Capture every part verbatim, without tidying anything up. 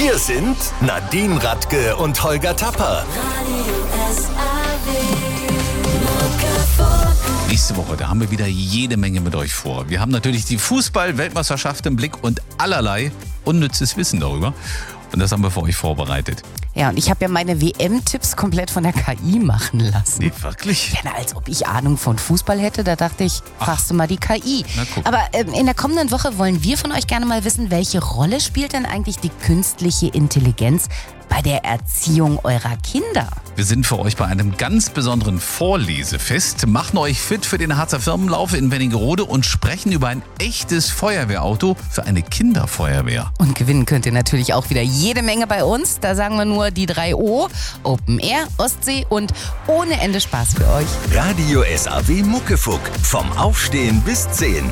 Hier sind Nadine Radke und Holger Tapper. Nächste Woche, da haben wir wieder jede Menge mit euch vor. Wir haben natürlich die Fußball-Weltmeisterschaft im Blick und allerlei unnützes Wissen darüber. Und das haben wir für euch vorbereitet. Ja, und ich habe ja meine W M-Tipps komplett von der K I machen lassen. Nee, wirklich? Ja, na, als ob ich Ahnung von Fußball hätte, da dachte ich, fragst du mal die K I. Na, guck. Aber ähm, in der kommenden Woche wollen wir von euch gerne mal wissen, welche Rolle spielt denn eigentlich die künstliche Intelligenz bei der Erziehung eurer Kinder? Wir sind für euch bei einem ganz besonderen Vorlesefest, machen euch fit für den Harzer Firmenlauf in Wernigerode und sprechen über ein echtes Feuerwehrauto für eine Kinderfeuerwehr. Und gewinnen könnt ihr natürlich auch wieder jede Menge bei uns. Da sagen wir nur die drei O, Open Air, Ostsee und ohne Ende Spaß für euch. Radio S A W Muckefuck. Vom Aufstehen bis zehn.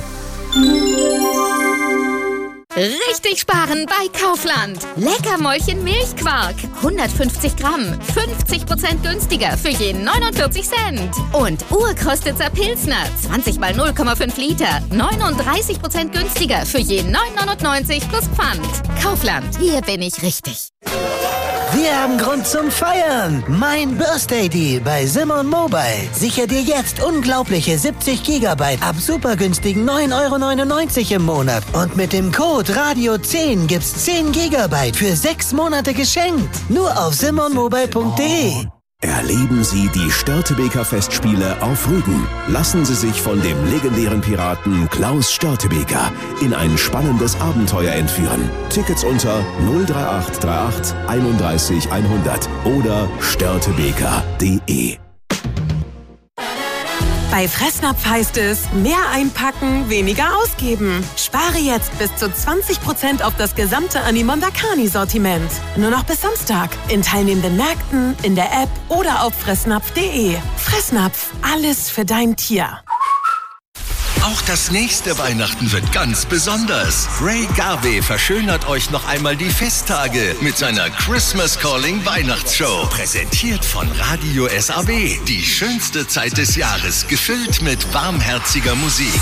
Richtig sparen bei Kaufland. Leckermäulchen Milchquark. hundertfünfzig Gramm. fünfzig Prozent günstiger für je neunundvierzig Cent. Und Urkostitzer Pilsner. zwanzig mal null Komma fünf Liter. neununddreißig Prozent günstiger für je neun neunundneunzig plus Pfand. Kaufland. Hier bin ich richtig. Wir haben Grund zum Feiern. Mein Birthday Deal bei Simon Mobile. Sicher dir jetzt unglaubliche siebzig Gigabyte ab super günstigen neun Euro neunundneunzig im Monat. Und mit dem Code Radio zehn gibt's zehn Gigabyte für sechs Monate geschenkt. Nur auf simon mobile punkt de. Erleben Sie die Störtebeker Festspiele auf Rügen. Lassen Sie sich von dem legendären Piraten Klaus Störtebeker in ein spannendes Abenteuer entführen. Tickets unter null drei acht drei acht einunddreißig hundert oder störtebeker punkt de. Bei Fressnapf heißt es, mehr einpacken, weniger ausgeben. Spare jetzt bis zu zwanzig Prozent auf das gesamte Animondakani-Sortiment. Nur noch bis Samstag. In teilnehmenden Märkten, in der App oder auf fressnapf punkt de. Fressnapf, alles für dein Tier. Auch das nächste Weihnachten wird ganz besonders. Ray Garvey verschönert euch noch einmal die Festtage mit seiner Christmas Calling Weihnachtsshow. Präsentiert von Radio S A W. Die schönste Zeit des Jahres, gefüllt mit warmherziger Musik.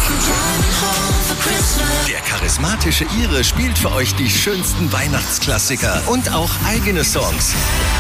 Der charismatische Ire spielt für euch die schönsten Weihnachtsklassiker und auch eigene Songs.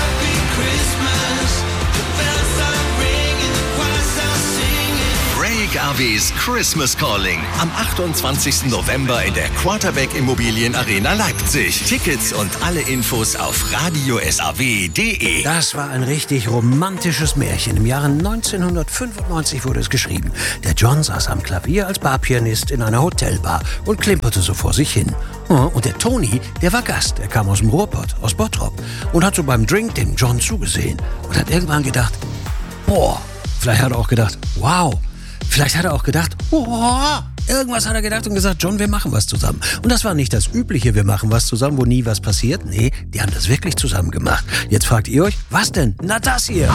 Ray Garveys Christmas Calling am achtundzwanzigsten November in der Quarterback Immobilien Arena Leipzig. Tickets und alle Infos auf radio s a w punkt de. Das war ein richtig romantisches Märchen. Im Jahre neunzehnhundertfünfundneunzig wurde es geschrieben. Der John saß am Klavier als Barpianist in einer Hotelbar und klimperte so vor sich hin. Und der Tony, der war Gast. Er kam aus dem Ruhrpott, aus Bottrop und hat so beim Drink dem John zugesehen und hat irgendwann gedacht, boah, vielleicht hat er auch gedacht, wow. Vielleicht hat er auch gedacht, oh, irgendwas hat er gedacht und gesagt, John, wir machen was zusammen. Und das war nicht das übliche, wir machen was zusammen, wo nie was passiert. Nee, die haben das wirklich zusammen gemacht. Jetzt fragt ihr euch, was denn? Na, das hier.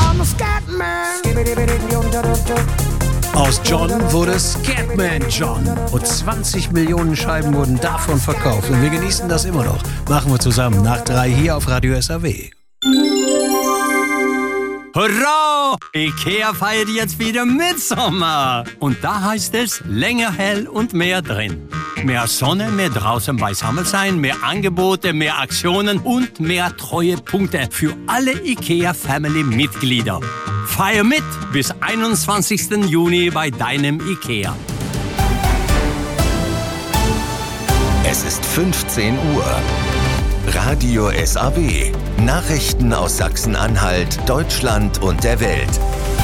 Aus John wurde Scatman John. Und zwanzig Millionen Scheiben wurden davon verkauft. Und wir genießen das immer noch. Machen wir zusammen nach drei hier auf Radio S A W. Hurra! Ikea feiert jetzt wieder Mitsommer. Und da heißt es, länger hell und mehr drin. Mehr Sonne, mehr draußen beisammen sein, mehr Angebote, mehr Aktionen und mehr Treuepunkte für alle Ikea-Family-Mitglieder. Feier mit bis einundzwanzigsten Juni bei deinem Ikea. Es ist fünfzehn Uhr. Radio S A W. Nachrichten aus Sachsen-Anhalt, Deutschland und der Welt.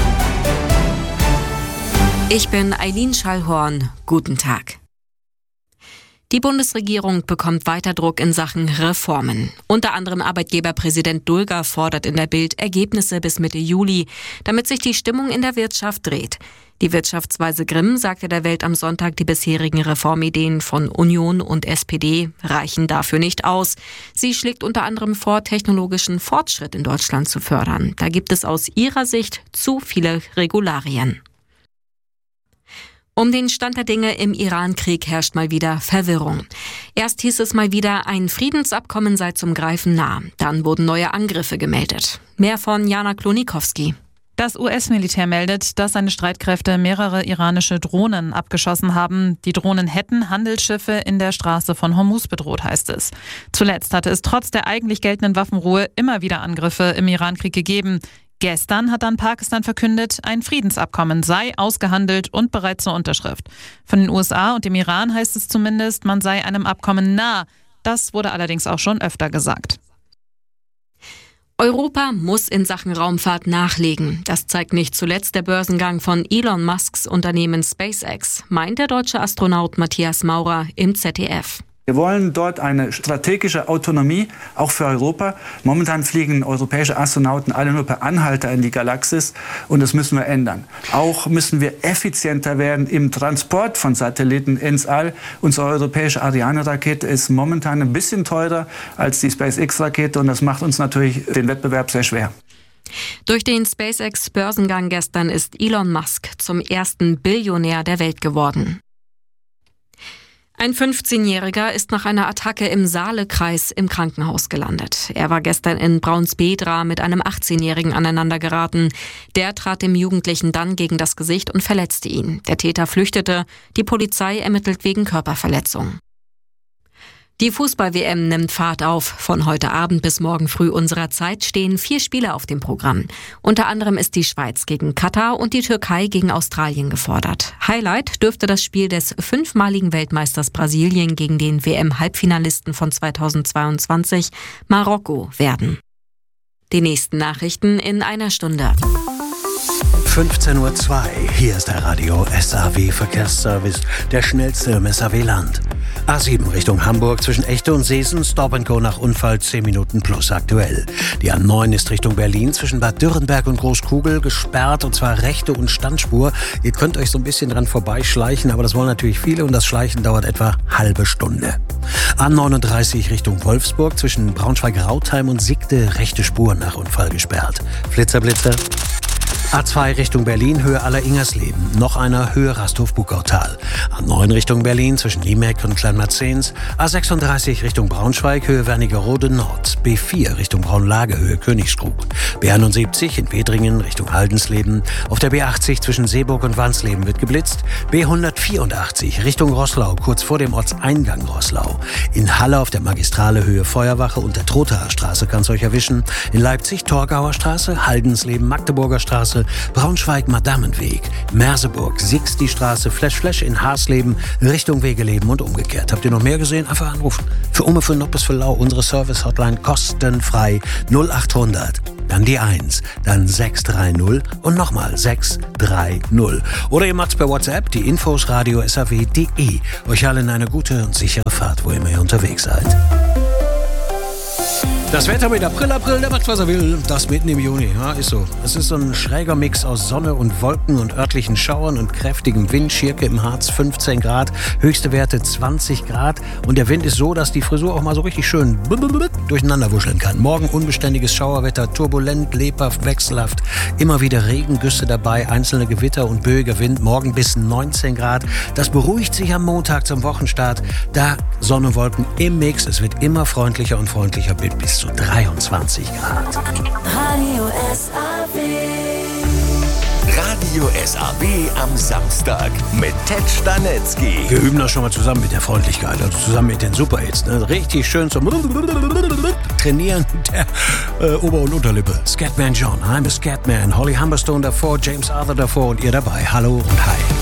Ich bin Eileen Schallhorn. Guten Tag. Die Bundesregierung bekommt weiter Druck in Sachen Reformen. Unter anderem Arbeitgeberpräsident Dulger fordert in der Bild Ergebnisse bis Mitte Juli, damit sich die Stimmung in der Wirtschaft dreht. Die Wirtschaftsweise Grimm sagte der Welt am Sonntag, die bisherigen Reformideen von Union und S P D reichen dafür nicht aus. Sie schlägt unter anderem vor, technologischen Fortschritt in Deutschland zu fördern. Da gibt es aus ihrer Sicht zu viele Regularien. Um den Stand der Dinge im Iran-Krieg herrscht mal wieder Verwirrung. Erst hieß es mal wieder, ein Friedensabkommen sei zum Greifen nah. Dann wurden neue Angriffe gemeldet. Mehr von Jana Klonikowski. Das U S-Militär meldet, dass seine Streitkräfte mehrere iranische Drohnen abgeschossen haben. Die Drohnen hätten Handelsschiffe in der Straße von Hormuz bedroht, heißt es. Zuletzt hatte es trotz der eigentlich geltenden Waffenruhe immer wieder Angriffe im Irankrieg gegeben. Gestern hat dann Pakistan verkündet, ein Friedensabkommen sei ausgehandelt und bereit zur Unterschrift. Von den U S A und dem Iran heißt es zumindest, man sei einem Abkommen nah. Das wurde allerdings auch schon öfter gesagt. Europa muss in Sachen Raumfahrt nachlegen. Das zeigt nicht zuletzt der Börsengang von Elon Musks Unternehmen SpaceX, meint der deutsche Astronaut Matthias Maurer im Z D F. Wir wollen dort eine strategische Autonomie, auch für Europa. Momentan fliegen europäische Astronauten alle nur per Anhalter in die Galaxis und das müssen wir ändern. Auch müssen wir effizienter werden im Transport von Satelliten ins All. Unsere europäische Ariane-Rakete ist momentan ein bisschen teurer als die SpaceX-Rakete und das macht uns natürlich den Wettbewerb sehr schwer. Durch den SpaceX-Börsengang gestern ist Elon Musk zum ersten Billionär der Welt geworden. Ein fünfzehnjähriger ist nach einer Attacke im Saale-Kreis im Krankenhaus gelandet. Er war gestern in Braunsbedra mit einem achtzehnjährigen aneinandergeraten. Der trat dem Jugendlichen dann gegen das Gesicht und verletzte ihn. Der Täter flüchtete. Die Polizei ermittelt wegen Körperverletzung. Die Fußball-W M nimmt Fahrt auf. Von heute Abend bis morgen früh unserer Zeit stehen vier Spiele auf dem Programm. Unter anderem ist die Schweiz gegen Katar und die Türkei gegen Australien gefordert. Highlight dürfte das Spiel des fünfmaligen Weltmeisters Brasilien gegen den W M-Halbfinalisten von zweitausendzweiundzwanzig, Marokko, werden. Die nächsten Nachrichten in einer Stunde. fünfzehn Uhr zwei. Hier ist der Radio S A W Verkehrsservice, der schnellste im S A W-Land. A sieben Richtung Hamburg zwischen Echte und Seesen, Stop and Go nach Unfall zehn Minuten plus aktuell. Die A neun ist Richtung Berlin zwischen Bad Dürrenberg und Großkugel gesperrt und zwar rechte und Standspur. Ihr könnt euch so ein bisschen dran vorbeischleichen, aber das wollen natürlich viele und das Schleichen dauert etwa halbe Stunde. A neununddreißig Richtung Wolfsburg zwischen Braunschweig-Rautheim und Siegde rechte Spur nach Unfall gesperrt. Flitzer, Blitzer. A zwei Richtung Berlin, Höhe Aller-Ingersleben. Noch einer, Höhe Rasthof-Bukautal. A neun Richtung Berlin, zwischen Liemeck und Kleinmerzens. A sechsunddreißig Richtung Braunschweig, Höhe Wernigerode Nord. B vier Richtung Braunlage, Höhe Königskrug. B einundsiebzig in Wedringen, Richtung Haldensleben. Auf der B achtzig zwischen Seeburg und Wansleben wird geblitzt. B hundertvierundachtzig Richtung Roßlau, kurz vor dem Ortseingang Roßlau. In Halle auf der Magistrale, Höhe Feuerwache und der Trothaer Straße kann es euch erwischen. In Leipzig, Torgauer Straße, Haldensleben, Magdeburger Straße, Braunschweig-Madamenweg, Merseburg, Sixti-Straße, Flesch-Flesch in Haarsleben, Richtung Wegeleben und umgekehrt. Habt ihr noch mehr gesehen? Einfach anrufen. Für Umme, für Noppes, für Lau, unsere Service-Hotline kostenfrei null achthundert. Dann die eins, dann sechs drei null und nochmal sechs drei null. Oder ihr macht's per WhatsApp, die Infos radio s a w punkt d e. Euch allen eine gute und sichere Fahrt, wo immer ihr unterwegs seid. Das Wetter mit April, April, der macht, was er will. Das mitten im Juni, ja, ist so. Es ist so ein schräger Mix aus Sonne und Wolken und örtlichen Schauern und kräftigem Wind. Schirke im Harz fünfzehn Grad, höchste Werte zwanzig Grad. Und der Wind ist so, dass die Frisur auch mal so richtig schön durcheinander wuscheln kann. Morgen unbeständiges Schauerwetter, turbulent, lebhaft, wechselhaft. Immer wieder Regengüsse dabei, einzelne Gewitter und böiger Wind. Morgen bis neunzehn Grad. Das beruhigt sich am Montag zum Wochenstart. Da Sonne, Wolken im Mix. Es wird immer freundlicher und freundlicher bis zu dreiundzwanzig Grad. Radio S A W. Radio S A W am Samstag mit Ted Stanetzky. Wir üben das schon mal zusammen mit der Freundlichkeit, also zusammen mit den Superhits. Ne? Richtig schön zum Trainieren der äh, Ober- und Unterlippe. Scatman John, I'm a Scatman. Holly Humberstone davor, James Arthur davor und ihr dabei. Hallo und hi.